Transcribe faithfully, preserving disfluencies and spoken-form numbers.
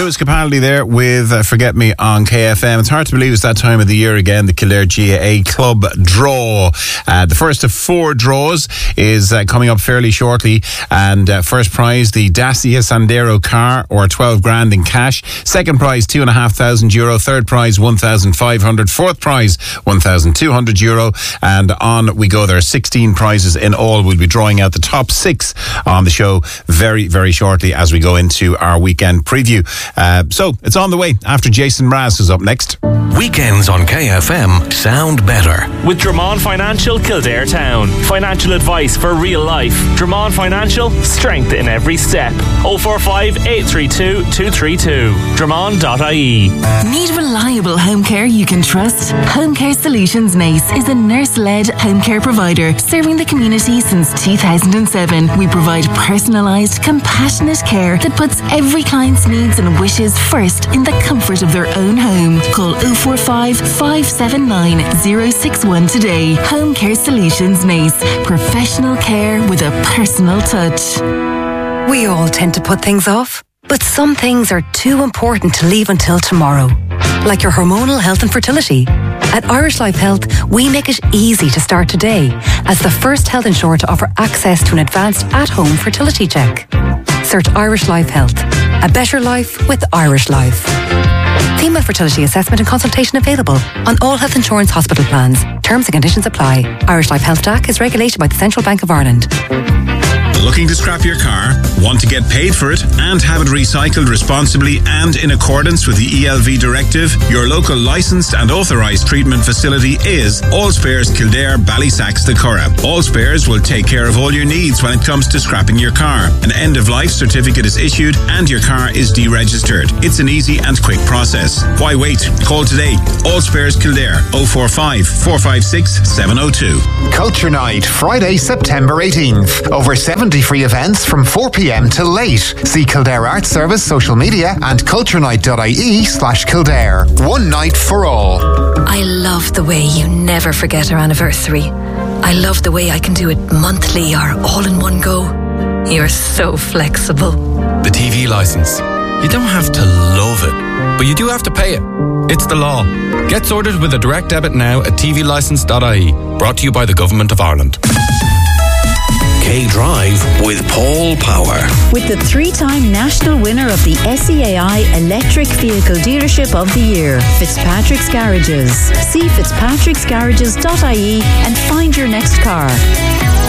Lewis Capaldi there with uh, Forget Me on K F M. It's hard to believe it's that time of the year again, the Kildare G A A Club draw. Uh, the first of four draws is uh, coming up fairly shortly, and uh, first prize, the Dacia Sandero car, or twelve grand in cash. Second prize, two and a half thousand euro. Third prize, one thousand five hundred. Fourth prize, one thousand two hundred euro. And on we go. There are sixteen prizes in all. We'll be drawing out the top six on the show very, very shortly as we go into our weekend preview. Uh, so it's on the way after Jason Mraz, who's up next. Weekends on K F M sound better with Drummond Financial Kildare Town. Financial advice for real life. Drummond Financial, strength in every step. oh four five, eight three two, two three two. Drummond dot I E. Need reliable home care you can trust? Home Care Solutions Naas is a nurse-led home care provider serving the community since two thousand seven. We provide personalised, compassionate care that puts every client's needs and wishes first in the comfort of their own home. Call oh four five, five seven nine, oh six one today. Home Care Solutions Naas. Professional care with a personal touch. We all tend to put things off, but some things are too important to leave until tomorrow. Like your hormonal health and fertility. At Irish Life Health, we make it easy to start today as the first health insurer to offer access to an advanced at-home fertility check. Search Irish Life Health. A better life with Irish Life. Female fertility assessment and consultation available on all health insurance hospital plans. Terms and conditions apply. Irish Life Health D A C is regulated by the Central Bank of Ireland. Looking to scrap your car? Want to get paid for it and have it recycled responsibly and in accordance with the E L V directive? Your local licensed and authorised treatment facility is All Spares Kildare, Ballysacks, the Curragh. All Spares will take care of all your needs when it comes to scrapping your car. An end-of-life certificate is issued and your car is deregistered. It's an easy and quick process. Why wait? Call today. All Spares Kildare, oh four five, four five six, seven oh two. Culture Night, Friday, September eighteenth. Over seventy free events from four p.m. till late. See Kildare Arts Service social media and culturenight.ie slash Kildare. One night for all. I love the way you never forget our anniversary. I love the way I can do it monthly or all in one go. You're so flexible. The T V licence. You don't have to love it, but you do have to pay it. It's the law. Get sorted with a direct debit now at t v licence dot I E. Brought to you by the Government of Ireland. K-Drive with Paul Power. With the three-time national winner of the S E A I Electric Vehicle Dealership of the Year, Fitzpatrick's Garages. See fitzpatricks garages dot I E and find your next car.